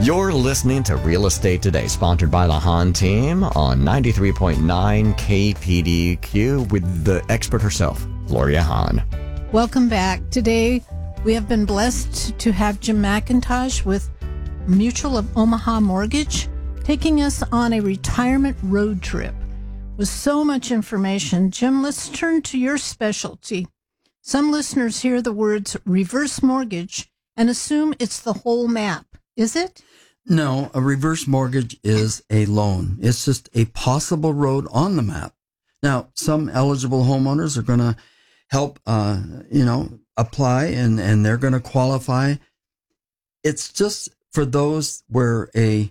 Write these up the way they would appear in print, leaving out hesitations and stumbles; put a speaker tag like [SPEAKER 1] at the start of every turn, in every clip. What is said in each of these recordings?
[SPEAKER 1] You're listening to Real Estate Today, sponsored by the Hahn team on 93.9 KPDQ with the expert herself, Gloria Hahn.
[SPEAKER 2] Welcome back. Today, we have been blessed to have Jim McIntosh with Mutual of Omaha Mortgage taking us on a retirement road trip. With so much information, Jim, let's turn to your specialty. Some listeners hear the words reverse mortgage and assume it's the whole map. Is it?
[SPEAKER 3] No, a reverse mortgage is a loan. It's just a possible road on the map. Now, some eligible homeowners are going to help, apply and they're going to qualify. It's just for those where a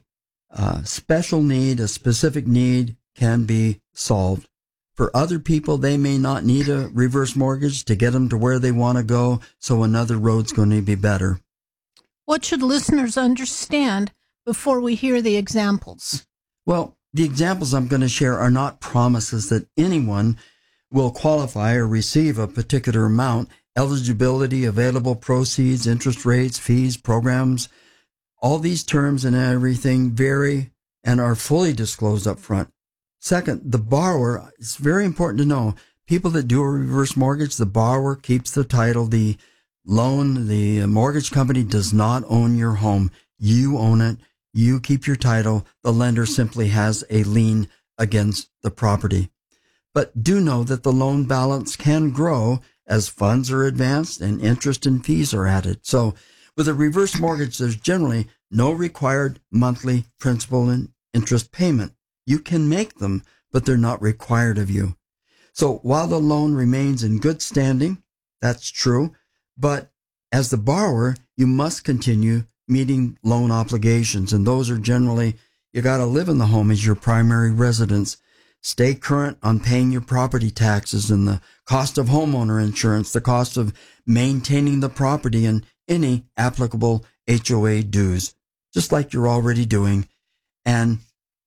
[SPEAKER 3] special need, a specific need can be solved. For other people, they may not need a reverse mortgage to get them to where they want to go, so another road's going to be better.
[SPEAKER 2] What should listeners understand before we hear the examples?
[SPEAKER 3] Well, the examples I'm going to share are not promises that anyone will qualify or receive a particular amount. Eligibility, available proceeds, interest rates, fees, programs, all these terms and everything vary and are fully disclosed up front. Second, the borrower, it's very important to know, people that do a reverse mortgage, the borrower keeps the title, the loan, the mortgage company does not own your home. You own it. You keep your title. The lender simply has a lien against the property. But do know that the loan balance can grow as funds are advanced and interest and fees are added. So with a reverse mortgage, there's generally no required monthly principal and interest payment. You can make them, but they're not required of you. So while the loan remains in good standing, that's true. But as the borrower, you must continue meeting loan obligations. And those are generally, you got to live in the home as your primary residence. Stay current on paying your property taxes and the cost of homeowner insurance, the cost of maintaining the property, and any applicable HOA dues, just like you're already doing, and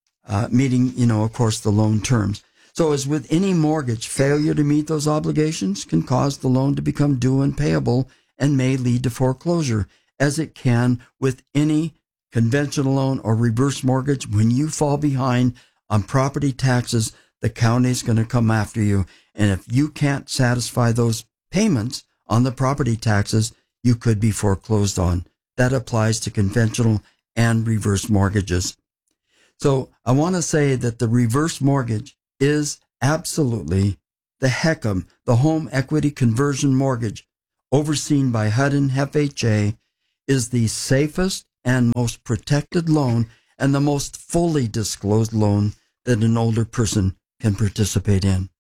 [SPEAKER 3] meeting, of course, the loan terms. So as with any mortgage, failure to meet those obligations can cause the loan to become due and payable and may lead to foreclosure, as it can with any conventional loan or reverse mortgage. When you fall behind on property taxes, the county is going to come after you. And if you can't satisfy those payments on the property taxes, you could be foreclosed on. That applies to conventional and reverse mortgages. So I want to say that the reverse mortgage is absolutely the HECM, the Home Equity Conversion Mortgage, overseen by HUD and FHA, is the safest and most protected loan and the most fully disclosed loan that an older person can participate in.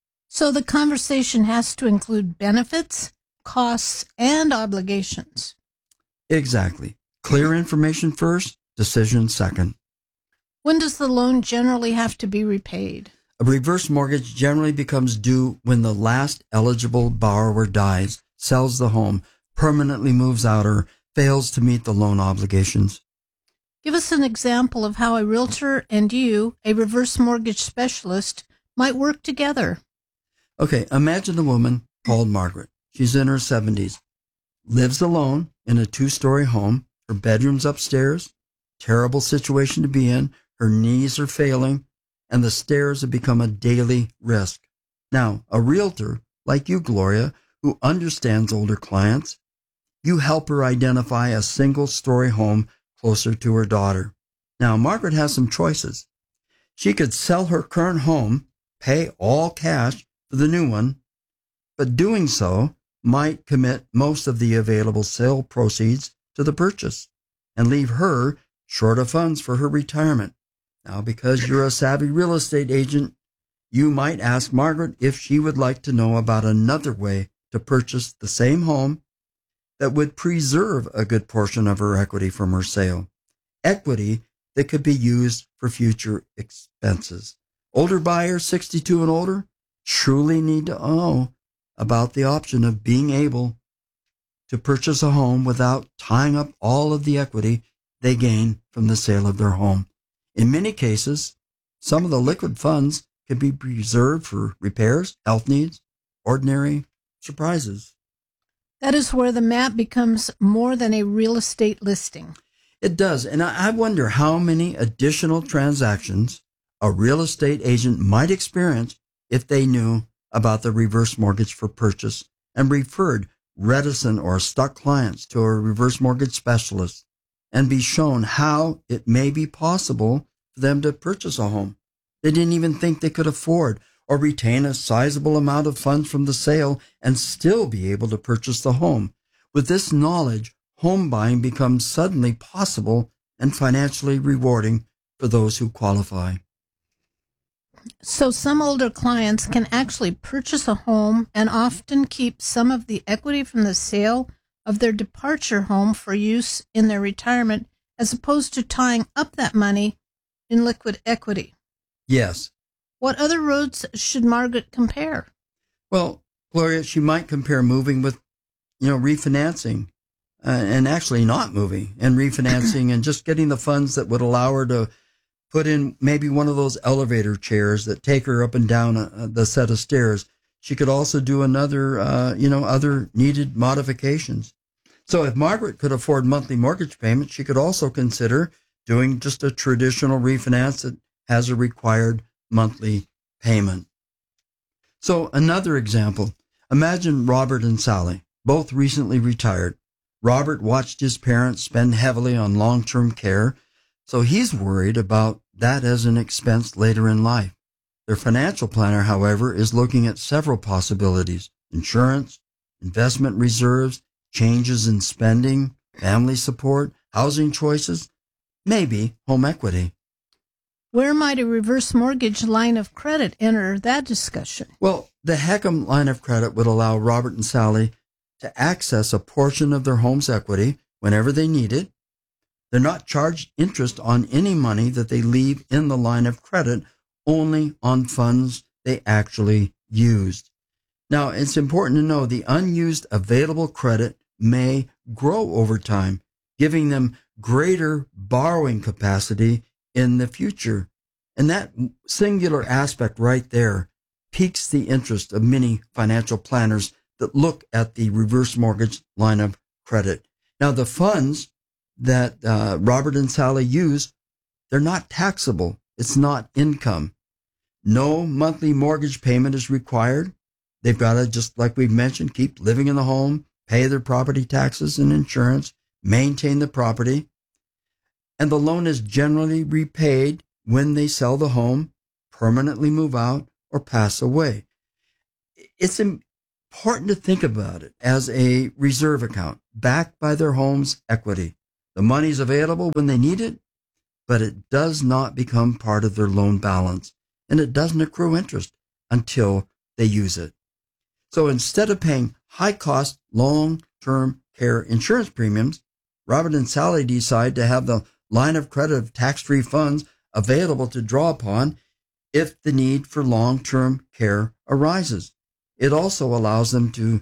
[SPEAKER 2] So the conversation has to include benefits, costs, and obligations.
[SPEAKER 3] Exactly. Clear information first, decision second.
[SPEAKER 2] When does the loan generally have to be repaid?
[SPEAKER 3] A reverse mortgage generally becomes due when the last eligible borrower dies, sells the home, permanently moves out, or fails to meet the loan obligations.
[SPEAKER 2] Give us an example of how a realtor and you, a reverse mortgage specialist, might work together.
[SPEAKER 3] Okay, imagine a woman called Margaret. She's in her 70s, lives alone in a 2-story home. Her bedroom's upstairs, terrible situation to be in. Her knees are failing, and the stairs have become a daily risk. Now, a realtor like you, Gloria, who understands older clients, you help her identify a single-story home closer to her daughter. Now, Margaret has some choices. She could sell her current home, pay all cash for the new one, but doing so might commit most of the available sale proceeds to the purchase and leave her short of funds for her retirement. Now, because you're a savvy real estate agent, you might ask Margaret if she would like to know about another way to purchase the same home that would preserve a good portion of her equity from her sale. Equity that could be used for future expenses. Older buyers, 62 and older, truly need to know about the option of being able to purchase a home without tying up all of the equity they gain from the sale of their home. In many cases, some of the liquid funds can be preserved for repairs, health needs, ordinary surprises.
[SPEAKER 2] That is where the map becomes more than a real estate listing.
[SPEAKER 3] It does. And I wonder how many additional transactions a real estate agent might experience if they knew about the reverse mortgage for purchase and referred reticent or stuck clients to a reverse mortgage specialist and be shown how it may be possible for them to purchase a home they didn't even think they could afford, or retain a sizable amount of funds from the sale and still be able to purchase the home. With this knowledge, home buying becomes suddenly possible and financially rewarding for those who qualify.
[SPEAKER 2] So some older clients can actually purchase a home and often keep some of the equity from the sale of their departure home for use in their retirement, as opposed to tying up that money in liquid equity.
[SPEAKER 3] Yes.
[SPEAKER 2] What other roads should Margaret compare?
[SPEAKER 3] Well, Gloria, she might compare moving with, refinancing, and actually not moving and refinancing and just getting the funds that would allow her to put in maybe one of those elevator chairs that take her up and down the set of stairs. She could also do another, other needed modifications. So if Margaret could afford monthly mortgage payments, she could also consider doing just a traditional refinance that has a required monthly payment. So another example, imagine Robert and Sally, both recently retired. Robert watched his parents spend heavily on long-term care, so he's worried about that as an expense later in life. Their financial planner, however, is looking at several possibilities: insurance, investment reserves, changes in spending, family support, housing choices, maybe home equity.
[SPEAKER 2] Where might a reverse mortgage line of credit enter that discussion?
[SPEAKER 3] Well, the HECM line of credit would allow Robert and Sally to access a portion of their home's equity whenever they need it. They're not charged interest on any money that they leave in the line of credit, only on funds they actually used. Now, it's important to know the unused available credit may grow over time, giving them greater borrowing capacity in the future. And that singular aspect right there piques the interest of many financial planners that look at the reverse mortgage line of credit. Now, the funds that Robert and Sally use, they're not taxable. It's not income. No monthly mortgage payment is required. They've got to, just like we've mentioned, keep living in the home, pay their property taxes and insurance, maintain the property. And the loan is generally repaid when they sell the home, permanently move out, or pass away. It's important to think about it as a reserve account backed by their home's equity. The money's available when they need it, but it does not become part of their loan balance, and it doesn't accrue interest until they use it. So instead of paying high-cost, long-term care insurance premiums, Robert and Sally decide to have the line of credit of tax-free funds available to draw upon if the need for long-term care arises. It also allows them to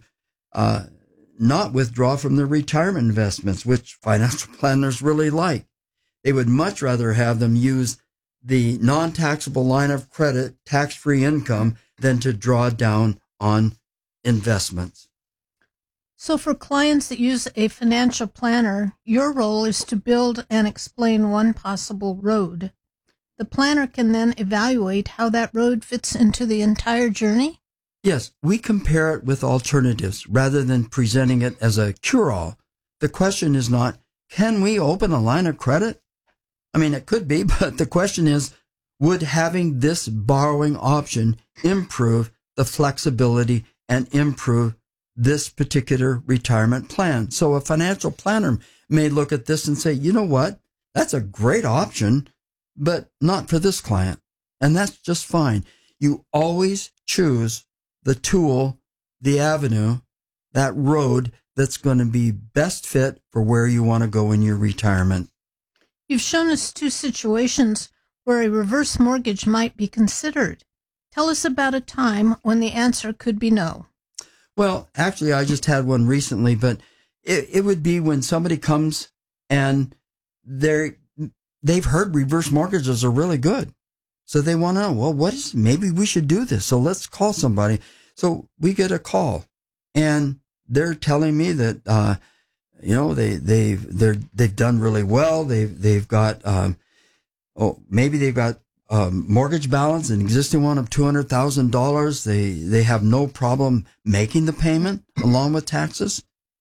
[SPEAKER 3] not withdraw from their retirement investments, which financial planners really like. They would much rather have them use the non-taxable line of credit, tax-free income, than to draw down on investments.
[SPEAKER 2] So for clients that use a financial planner, your role is to build and explain one possible road. The planner can then evaluate how that road fits into the entire journey?
[SPEAKER 3] Yes, we compare it with alternatives rather than presenting it as a cure-all. The question is not, can we open a line of credit? I mean, it could be, but the question is, would having this borrowing option improve the flexibility and improve this particular retirement plan? So a financial planner may look at this and say, you know what, that's a great option, but not for this client. And that's just fine. You always choose the tool, the avenue, that road that's going to be best fit for where you want to go in your retirement.
[SPEAKER 2] You've shown us two situations where a reverse mortgage might be considered. Tell us about a time when the answer could be no.
[SPEAKER 3] Well, actually, I just had one recently, but it would be when somebody comes and they've heard reverse mortgages are really good. So they want to know, well, maybe we should do this. So let's call somebody. So we get a call and they're telling me that they've done really well. They've got maybe they've got mortgage balance, an existing one of $200,000. They have no problem making the payment along with taxes,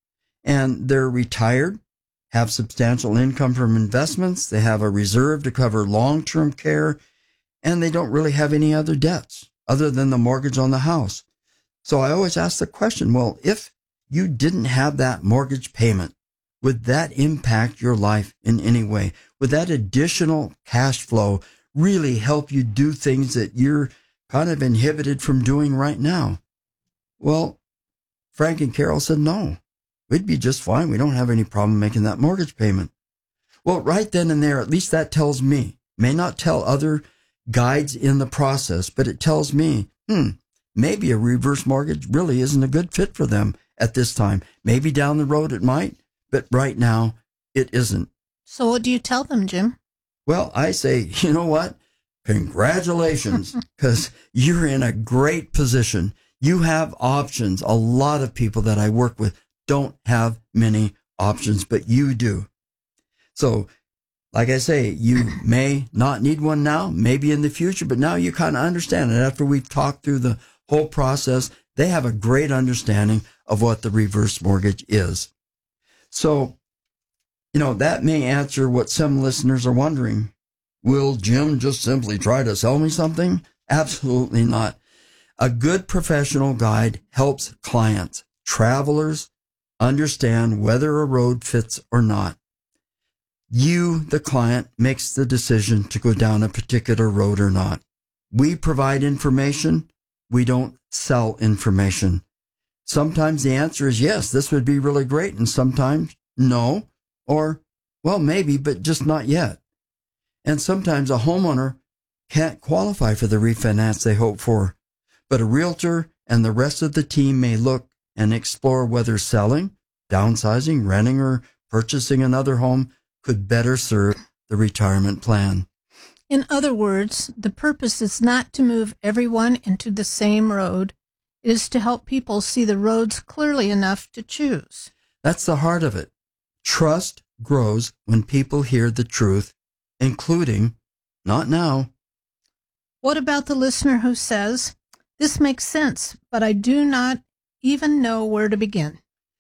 [SPEAKER 3] and they're retired, have substantial income from investments. They have a reserve to cover long-term care, and they don't really have any other debts other than the mortgage on the house. So I always ask the question, well, if you didn't have that mortgage payment, would that impact your life in any way? Would that additional cash flow really help you do things that you're kind of inhibited from doing right now? Well, Frank and Carol said, no, we'd be just fine. We don't have any problem making that mortgage payment. Well, right then and there, at least that tells me, may not tell other guides in the process, but it tells me, maybe a reverse mortgage really isn't a good fit for them at this time. Maybe down the road it might, but right now it isn't.
[SPEAKER 2] So what do you tell them, Jim?
[SPEAKER 3] Well, I say, you know what? Congratulations, because you're in a great position. You have options. A lot of people that I work with don't have many options, but you do. So, like I say, you may not need one now, maybe in the future, but now you kind of understand it. After we've talked through the whole process, they have a great understanding of what the reverse mortgage is. So, that may answer what some listeners are wondering. Will Jim just simply try to sell me something? Absolutely not. A good professional guide helps clients, travelers, understand whether a road fits or not. You, the client, makes the decision to go down a particular road or not. We provide information. We don't sell information. Sometimes the answer is yes, this would be really great. And sometimes no, or well, maybe, but just not yet. And sometimes a homeowner can't qualify for the refinance they hope for, but a realtor and the rest of the team may look and explore whether selling, downsizing, renting, or purchasing another home could better serve the retirement plan.
[SPEAKER 2] In other words, the purpose is not to move everyone into the same road. It is to help people see the roads clearly enough to choose.
[SPEAKER 3] That's the heart of it. Trust grows when people hear the truth, including, not now.
[SPEAKER 2] What about the listener who says, this makes sense, but I do not even know where to begin?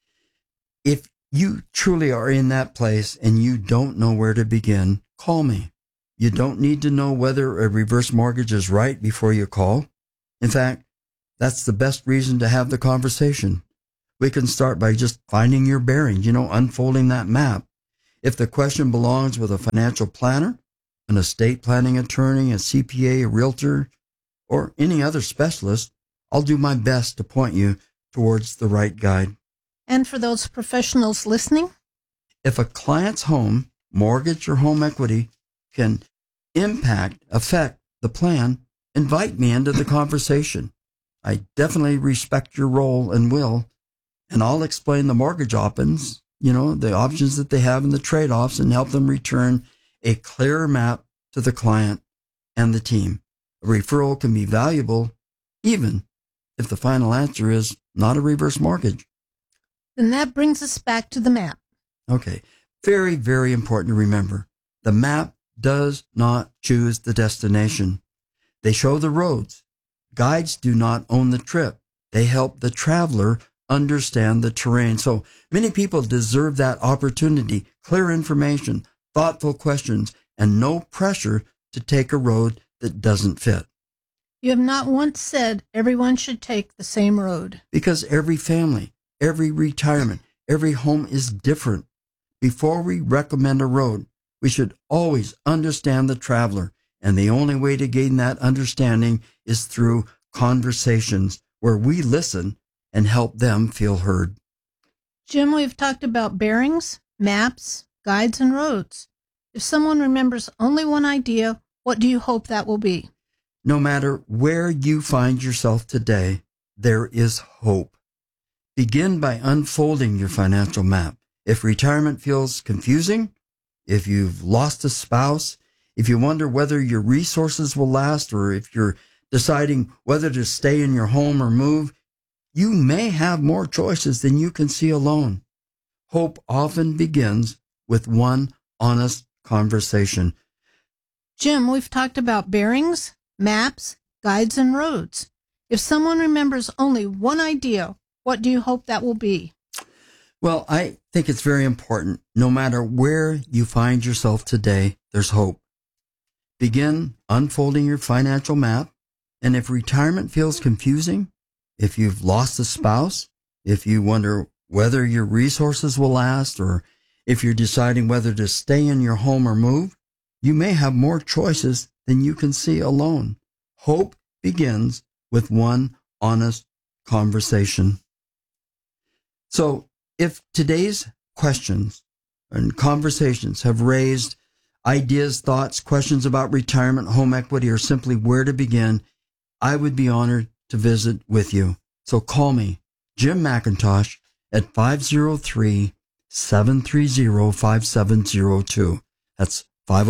[SPEAKER 3] If you truly are in that place and you don't know where to begin, call me. You don't need to know whether a reverse mortgage is right before you call. In fact, that's the best reason to have the conversation. We can start by just finding your bearings, unfolding that map. If the question belongs with a financial planner, an estate planning attorney, a CPA, a realtor, or any other specialist, I'll do my best to point you towards the right guide.
[SPEAKER 2] And for those professionals listening?
[SPEAKER 3] If a client's home, mortgage, or home equity can affect the plan, invite me into the conversation. I definitely respect your role and will, and I'll explain the mortgage options, the options that they have and the trade-offs, and help them return a clearer map to the client and the team. A referral can be valuable even if the final answer is not a reverse mortgage.
[SPEAKER 2] Then that brings us back to the map.
[SPEAKER 3] Okay. Very, very important to remember. The map does not choose the destination. They show the roads. Guides do not own the trip. They help the traveler understand the terrain. So many people deserve that opportunity, clear information, thoughtful questions, and no pressure to take a road that doesn't fit.
[SPEAKER 2] You have not once said everyone should take the same road.
[SPEAKER 3] Because every family, every retirement, every home is different. Before we recommend a road, we should always understand the traveler. And the only way to gain that understanding is through conversations where we listen and help them feel heard.
[SPEAKER 2] Jim, we've talked about bearings, maps, guides, and roads. If someone remembers only one idea, what do you hope that will be?
[SPEAKER 3] No matter where you find yourself today, there is hope. Begin by unfolding your financial map. If retirement feels confusing, if you've lost a spouse, if you wonder whether your resources will last, or if you're deciding whether to stay in your home or move, you may have more choices than you can see alone. Hope often begins with one honest conversation.
[SPEAKER 2] Jim, we've talked about bearings, maps, guides, and roads. If someone remembers only one idea, what do you hope that will be?
[SPEAKER 3] Well, I think it's very important. No matter where you find yourself today, there's hope. Begin unfolding your financial map. And if retirement feels confusing, if you've lost a spouse, if you wonder whether your resources will last, or if you're deciding whether to stay in your home or move, you may have more choices than you can see alone. Hope begins with one honest conversation. So if today's questions and conversations have raised ideas, thoughts, questions about retirement, home equity, or simply where to begin, I would be honored to visit with you. So call me, Jim McIntosh, at 503-730-5702. That's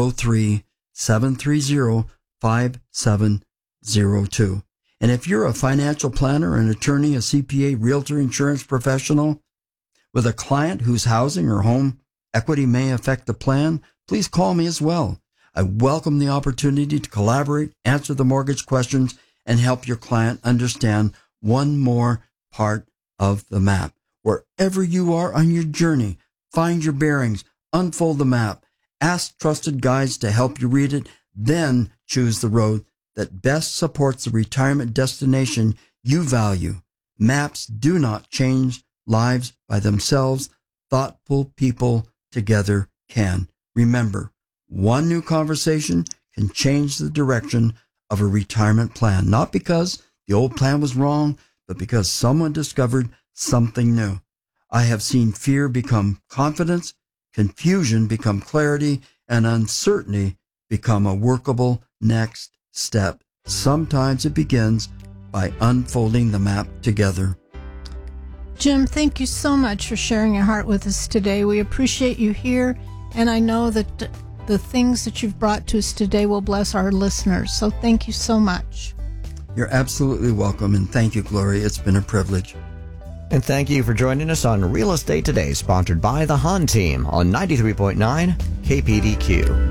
[SPEAKER 3] 503-730-5702. And if you're a financial planner, an attorney, a CPA, realtor, insurance professional with a client whose housing or home equity may affect the plan, please call me as well. I welcome the opportunity to collaborate, answer the mortgage questions, and help your client understand one more part of the map. Wherever you are on your journey, find your bearings, unfold the map, ask trusted guides to help you read it, then choose the road that best supports the retirement destination you value. Maps do not change lives by themselves. Thoughtful people together can. Remember, one new conversation can change the direction of a retirement plan, not because the old plan was wrong, but because someone discovered something new. I have seen fear become confidence, confusion become clarity, and uncertainty become a workable next step. Sometimes it begins by unfolding the map together.
[SPEAKER 2] Jim, thank you so much for sharing your heart with us today. We appreciate you here, and I know that the things that you've brought to us today will bless our listeners. So thank you so much.
[SPEAKER 3] You're absolutely welcome, and thank you, Gloria. It's been a privilege.
[SPEAKER 1] And thank you for joining us on Real Estate Today, sponsored by the Han Team on 93.9 KPDQ.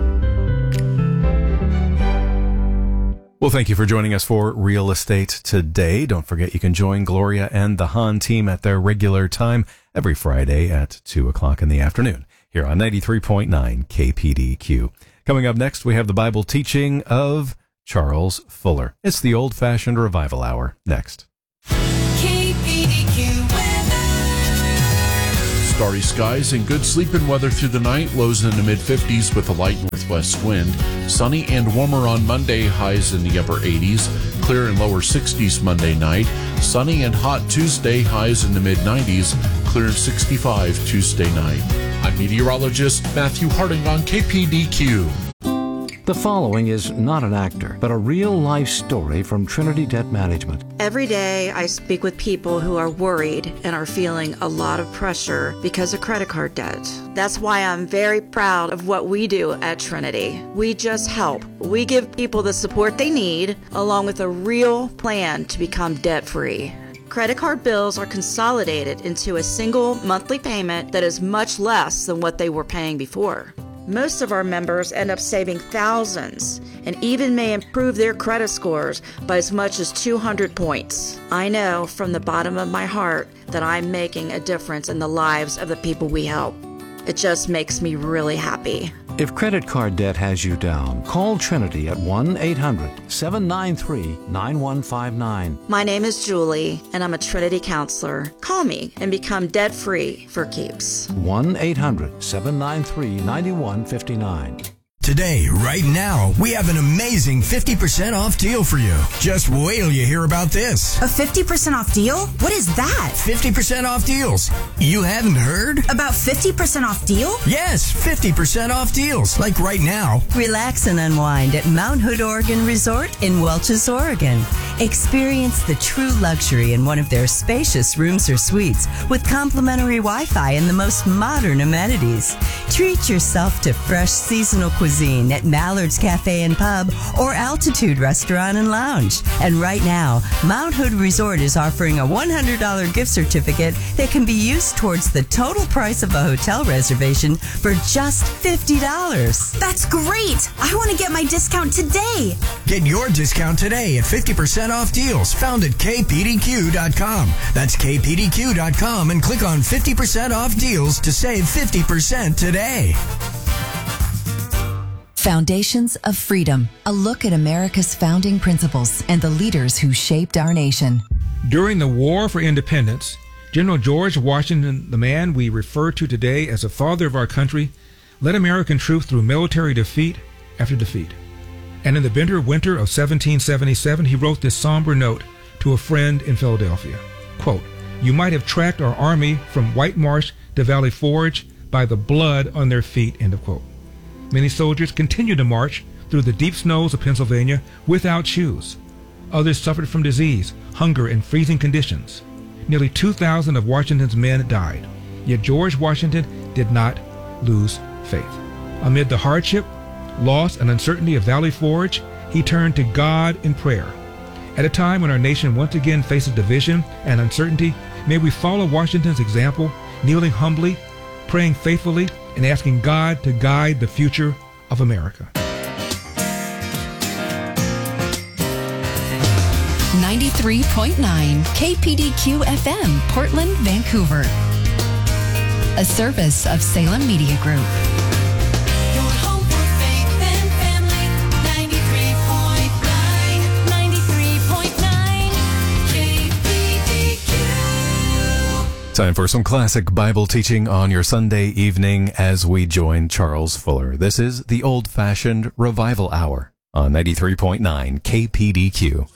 [SPEAKER 4] Well, thank you for joining us for Real Estate Today. Don't forget you can join Gloria and the Han Team at their regular time every Friday at 2 o'clock in the afternoon here on 93.9 KPDQ. Coming up next, we have the Bible teaching of Charles Fuller. It's the Old-Fashioned Revival Hour next.
[SPEAKER 5] KPDQ weather. Starry skies and good sleeping weather through the night. Lows in the mid-50s with a light northwest wind. Sunny and warmer on Monday, highs in the upper 80s. Clear and lower 60s Monday night. Sunny and hot Tuesday, highs in the mid-90s. Clear and 65 Tuesday night. I'm meteorologist Matthew Harding on KPDQ.
[SPEAKER 6] The following is not an actor, but a real-life story from Trinity Debt Management.
[SPEAKER 7] Every day I speak with people who are worried and are feeling a lot of pressure because of credit card debt. That's why I'm very proud of what we do at Trinity. We just help. We give people the support they need, along with a real plan to become debt-free. Credit card bills are consolidated into a single monthly payment that is much less than what they were paying before. Most of our members end up saving thousands and even may improve their credit scores by as much as 200 points. I know from the bottom of my heart that I'm making a difference in the lives of the people we help. It just makes me really happy.
[SPEAKER 6] If credit card debt has you down, call Trinity at 1-800-793-9159.
[SPEAKER 7] My name is Julie, and I'm a Trinity counselor. Call me and become debt-free for keeps.
[SPEAKER 6] 1-800-793-9159.
[SPEAKER 8] Today, right now, we have an amazing 50% off deal for you. Just wait till you hear about this.
[SPEAKER 9] A 50% off deal? What is that?
[SPEAKER 8] 50% off deals. You haven't heard?
[SPEAKER 9] About 50% off deal?
[SPEAKER 8] Yes, 50% off deals. Like right now.
[SPEAKER 9] Relax and unwind at Mount Hood Oregon Resort in Welches, Oregon. Experience the true luxury in one of their spacious rooms or suites with complimentary Wi-Fi and the most modern amenities. Treat yourself to fresh seasonal cuisine cuisine at Mallard's Cafe and Pub or Altitude Restaurant and Lounge. And right now, Mount Hood Resort is offering a $100 gift certificate that can be used towards the total price of a hotel reservation for just $50.
[SPEAKER 10] That's great! I want to get my discount today.
[SPEAKER 8] Get your discount today at 50% off deals found at kpdq.com. That's kpdq.com and click on 50% off deals to save 50% today.
[SPEAKER 11] Foundations of Freedom, a look at America's founding principles and the leaders who shaped our nation.
[SPEAKER 12] During the War for Independence, General George Washington, the man we refer to today as the father of our country, led American troops through military defeat after defeat. And in the bitter winter of 1777, he wrote this somber note to a friend in Philadelphia. Quote, "You might have tracked our army from White Marsh to Valley Forge by the blood on their feet," end of quote. Many soldiers continued to march through the deep snows of Pennsylvania without shoes. Others suffered from disease, hunger, and freezing conditions. Nearly 2,000 of Washington's men died. Yet George Washington did not lose faith. Amid the hardship, loss, and uncertainty of Valley Forge, he turned to God in prayer. At a time when our nation once again faces division and uncertainty, may we follow Washington's example, kneeling humbly, praying faithfully, and asking God to guide the future of America.
[SPEAKER 11] 93.9 KPDQ FM, Portland, Vancouver. A service of Salem Media Group.
[SPEAKER 13] Your home for faith and family. 93.9, 93.9 KPDQ.
[SPEAKER 4] Time for some classic Bible teaching on your Sunday evening as we join Charles Fuller. This is the Old-Fashioned Revival Hour on 93.9 KPDQ.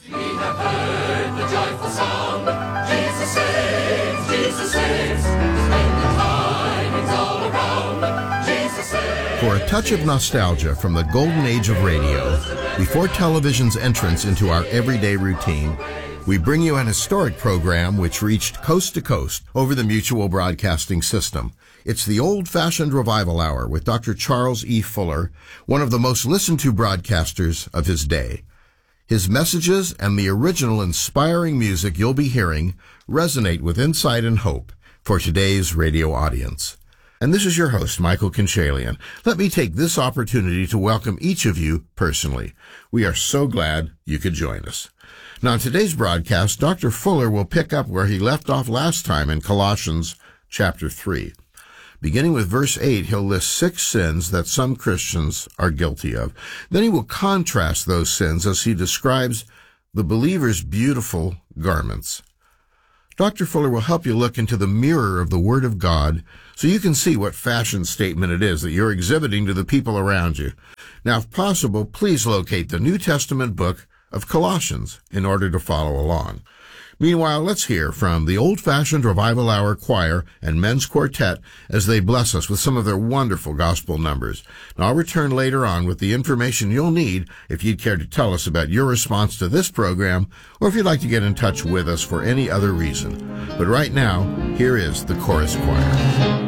[SPEAKER 14] For a touch of nostalgia from the golden age of radio, before television's entrance into our everyday routine, we bring you an historic program which reached coast to coast over the Mutual Broadcasting System. It's the Old-Fashioned Revival Hour with Dr. Charles E. Fuller, one of the most listened to broadcasters of his day. His messages and the original inspiring music you'll be hearing resonate with insight and hope for today's radio audience. And this is your host, Michael Kinchalian. Let me take this opportunity to welcome each of you personally. We are so glad you could join us. Now, in today's broadcast, Dr. Fuller will pick up where he left off last time in Colossians chapter 3. Beginning with verse 8, he'll list 6 sins that some Christians are guilty of. Then he will contrast those sins as he describes the believer's beautiful garments. Dr. Fuller will help you look into the mirror of the Word of God so you can see what fashion statement it is that you're exhibiting to the people around you. Now, if possible, please locate the New Testament book of Colossians in order to follow along. Meanwhile, let's hear from the Old-Fashioned Revival Hour Choir and Men's Quartet as they bless us with some of their wonderful gospel numbers. Now, I'll return later on with the information you'll need if you'd care to tell us about your response to this program or if you'd like to get in touch with us for any other reason. But right now, here is the Chorus Choir.